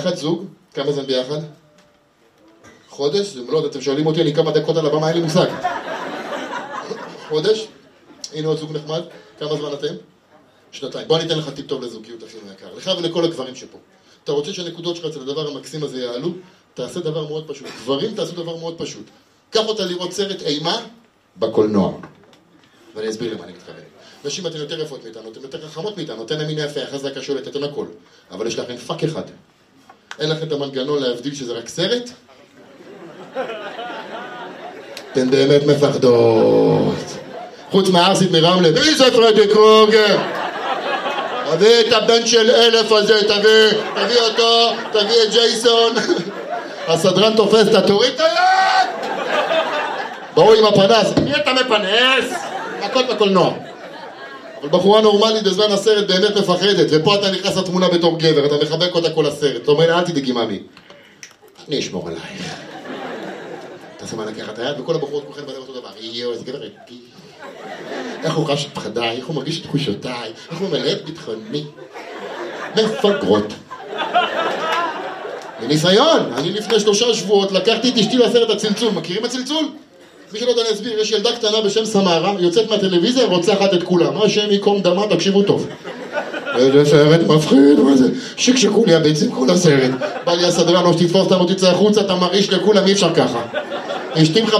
ביחד, זוג? כמה זמן ביחד? חודש? זה לא, אתם שואלים אותי, אני כמה דקות על הבמה, אין לי מושג. חודש? הנה עוד זוג נחמד. כמה זמן אתם? שנתיים. בוא ניתן לך טיפ טוב לזוגיות, אחי היקר. לך ולכל הגברים שפה. אתה רוצה שהנקודות שלך אצל הדבר המקסים הזה יעלו? תעשה דבר מאוד פשוט. גברים תעשו דבר מאוד פשוט. קח אותה לראות סרט אימה בקולנוע. ואני אסביר למה אני מתכוון. נשים, אתן יותר יפות מאיתנו, אתן יותר חכמות מאיתנו, אתן המין היפה, החזקה שולטת, אתן הכל. אבל יש לכם פאק אחד. אין לכם את המנגנון להבדיל שזה רק סרט? אתן באמת מפחדות. חוץ מהארסית מרמלה, מי זה פרדי קרוגר? תביא את הבן של 1000 הזה, תביא אותו, תביא את ג'ייסון. הסדרן תופס, תוריד את היד! בואו עם הפנס, מי אתה מפנס? הכל בקולנוע. אבל בחורה נורמלית בזמן הסרט באמת מפחדת, ופה אתה נכנס לתמונה בתור גבר, אתה מחבק אותה כל הסרט. אתה אומר, אל תדאגי ממי. אני אשמור עלייך. תעשה מה לקחת את היד, וכל הבחורות כולכן בדרך אותו דבר. יואו, איזה גבר רגיל. איך הוא חש את פחדיי, איך הוא מרגיש את תחושותיי, איך הוא מלא את ביטחוני. מפגרות. בניסיון, אני לפני 3 שבועות לקחתי את אשתי לסרט הצלצול. מכירים הצלצול? מי שלא יודע להסביר, יש ילדה קטנה בשם סמרה, יוצאת מהטלוויזיה, רוצחת את כולם. מה השם יקום דמה, תקשיבו טוב. איזה סרט מפחיד, מה זה? שקשקו לי הביצים כל הסרט. בא לי הסדרן, או שתתפוס אותם או תצא החוצה, אתה מרעיש לכולם, אי אפשר ככה. אשתי